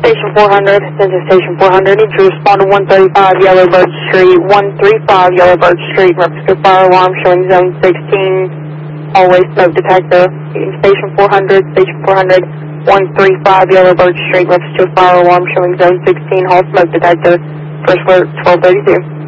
Station 400, this is Station 400. Need to respond to 135 Yellowbird Street, 135 Yellowbird Street, Mexico fire alarm showing zone 16, hallway smoke detector. Station 400, Station 400, 135 Yellowbird Street, Mexico fire alarm showing zone 16, hall smoke detector. First alert, 1232.